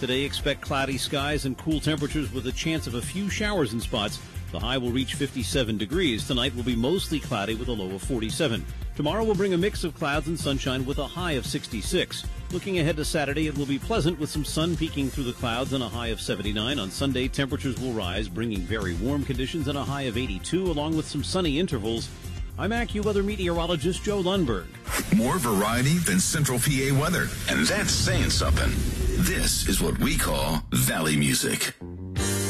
Today, expect cloudy skies and cool temperatures with a chance of a few showers in spots. The high will reach 57 degrees. Tonight will be mostly cloudy with a low of 47. Tomorrow will bring a mix of clouds and sunshine with a high of 66. Looking ahead to Saturday, it will be pleasant with some sun peeking through the clouds and a high of 79. On Sunday, temperatures will rise, bringing very warm conditions and a high of 82, along with some sunny intervals. I'm AccuWeather meteorologist Joe Lundberg. More variety than Central PA weather, and that's saying something. This is what we call Valley Music.